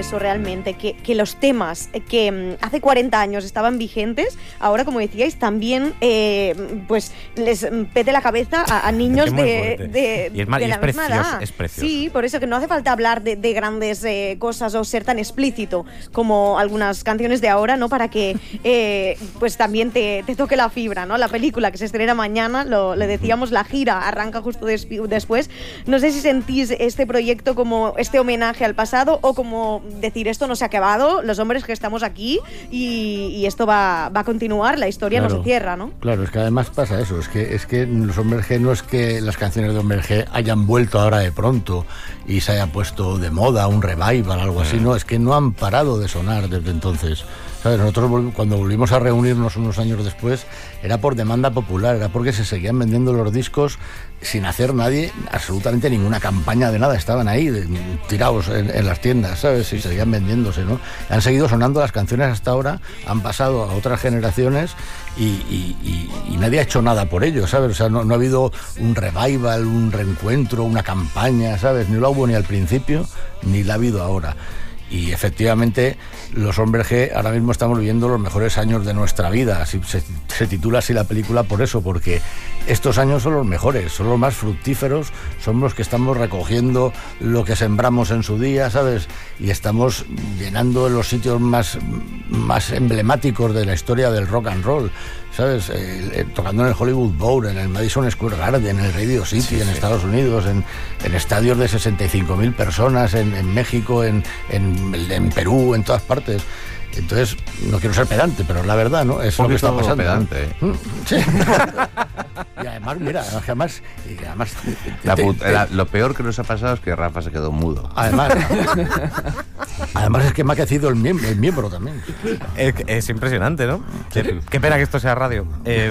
eso realmente, que los temas que hace 40 años estaban vigentes, ahora, como decíais, también pues les pete la cabeza a niños de la misma edad. Es precioso. Sí, por eso que no hace falta hablar de grandes cosas o ser tan explícito como algunas canciones de ahora, ¿no? Para que pues también te toque la fibra, ¿no? La película que se estrena mañana, le decíamos, la gira arranca justo después. No sé si sentís este proyecto como este homenaje al pasado o como decir, esto no se ha acabado, los hombres que estamos aquí y esto va a continuar, la historia no se cierra, ¿no? Claro, es que además pasa eso, es que los Hombres G, no es que las canciones de Hombres G hayan vuelto ahora de pronto y se haya puesto de moda, un revival, algo así, no, es que no han parado de sonar desde entonces. ¿Sabes? Nosotros cuando volvimos a reunirnos unos años después era por demanda popular, era porque se seguían vendiendo los discos sin hacer nadie absolutamente ninguna campaña de nada, estaban ahí tirados en las tiendas, ¿sabes? Y seguían vendiéndose, ¿no? Han seguido sonando las canciones hasta ahora, han pasado a otras generaciones y nadie ha hecho nada por ello, ¿sabes? O sea, no ha habido un revival, un reencuentro, una campaña, ¿sabes? Ni lo hubo ni al principio, ni la ha habido ahora. Y efectivamente, los Hombres G ahora mismo estamos viviendo los mejores años de nuestra vida. Se titula así la película por eso, porque estos años son los mejores, son los más fructíferos, son los que estamos recogiendo lo que sembramos en su día, ¿sabes? Y estamos llenando los sitios más emblemáticos de la historia del rock and roll, ¿sabes? Tocando en el Hollywood Bowl, en el Madison Square Garden, en el Radio City, en Estados Unidos, en estadios de 65.000 personas, en México, en Perú, en todas partes. Entonces, no quiero ser pedante, pero la verdad, ¿no? Es lo que está pasando. Pedante, ¿eh? Sí. Y además, mira, además lo peor que nos ha pasado es que Rafa se quedó mudo. Además es que me ha crecido el miembro también. Es impresionante, ¿no? Qué pena que esto sea radio.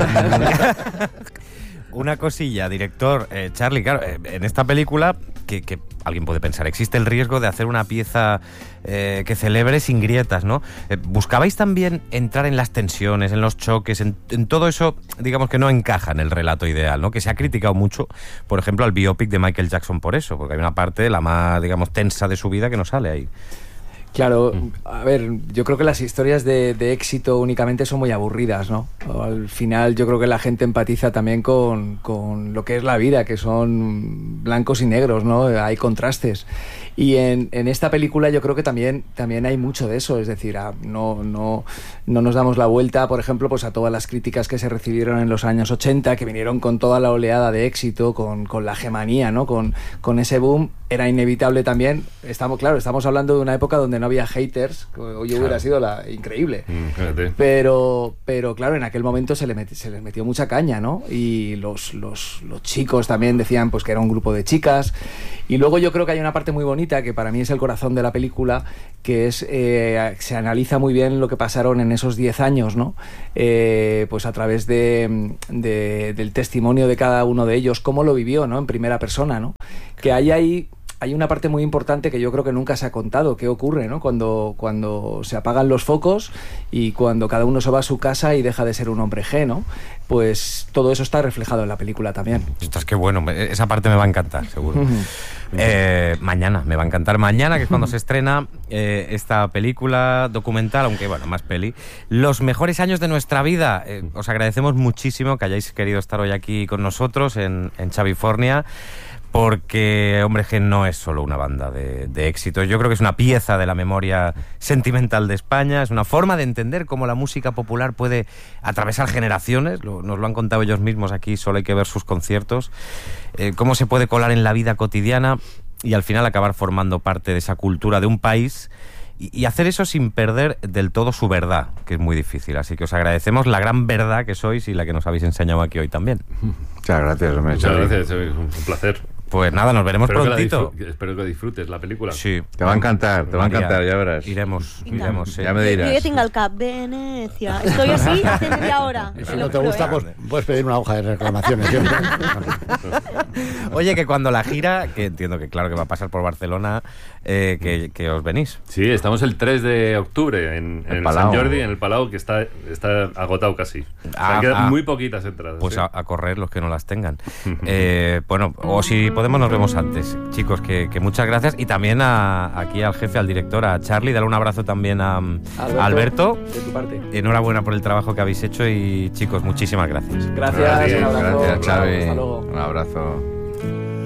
Una cosilla, director, Charlie, claro, en esta película, que alguien puede pensar, existe el riesgo de hacer una pieza que celebre sin grietas, ¿no? ¿Buscabais también entrar en las tensiones, en los choques, en todo eso, digamos, que no encaja en el relato ideal, ¿no? Que se ha criticado mucho, por ejemplo, al biopic de Michael Jackson por eso, porque hay una parte, la más, digamos, tensa de su vida que no sale ahí. Claro, a ver, yo creo que las historias de éxito únicamente son muy aburridas, ¿no? Al final yo creo que la gente empatiza también con lo que es la vida, que son blancos y negros, ¿no? Hay contrastes. Y en esta película yo creo que también hay mucho de eso, es decir, no nos damos la vuelta, por ejemplo, pues a todas las críticas que se recibieron en los años 80, que vinieron con toda la oleada de éxito, con la hegemonía, ¿no? Con ese boom. Era inevitable también, estamos hablando de una época donde no había haters, que hoy hubiera sido increíble. Pero claro, en aquel momento se les metió mucha caña, ¿no? Y los chicos también decían pues que era un grupo de chicas. Y luego yo creo que hay una parte muy bonita, que para mí es el corazón de la película, que es se analiza muy bien lo que pasaron en esos 10 años, ¿no? Pues a través del testimonio de cada uno de ellos, cómo lo vivió, ¿no? En primera persona, ¿no? Que hay una parte muy importante que yo creo que nunca se ha contado, qué ocurre, ¿no? Cuando se apagan los focos y cuando cada uno se va a su casa y deja de ser un hombre G, ¿no? Pues todo eso está reflejado en la película también. Ostras, qué bueno, esa parte me va a encantar, seguro. Mañana, me va a encantar mañana, que es cuando se estrena esta película documental, aunque bueno, más peli. Los mejores años de nuestra vida. Os agradecemos muchísimo que hayáis querido estar hoy aquí con nosotros en Chavifornia. Porque Hombres G no es solo una banda de éxito. Yo creo que es una pieza de la memoria sentimental de España, es una forma de entender cómo la música popular puede atravesar generaciones, nos lo han contado ellos mismos aquí, solo hay que ver sus conciertos, cómo se puede colar en la vida cotidiana y al final acabar formando parte de esa cultura de un país y hacer eso sin perder del todo su verdad, que es muy difícil. Así que os agradecemos la gran verdad que sois y la que nos habéis enseñado aquí hoy también. Muchas gracias. Muchas gracias, un placer. Pues nada, nos veremos prontito. Espero que disfrutes la película. Sí. Te va a encantar, ya verás. Iremos, sí. Ya me dirás. Yo tengo el Cap Venecia. Estoy así hace media hora. Si no te gusta, pues puedes pedir una hoja de reclamaciones. Oye, que cuando la gira, que entiendo que claro que va a pasar por Barcelona, que os venís. Sí, estamos el 3 de octubre en Sant Jordi, en el Palau, que está agotado casi. Quedan muy poquitas entradas. Pues a correr los que no las tengan. Bueno, o si podemos nos vemos antes. Chicos, que muchas gracias. Y también aquí al jefe, al director, a Charlie. Dale un abrazo también a Alberto. De tu parte. Enhorabuena por el trabajo que habéis hecho y chicos, muchísimas gracias. Gracias, un abrazo. Gracias, Xavi. Hasta luego. Un abrazo.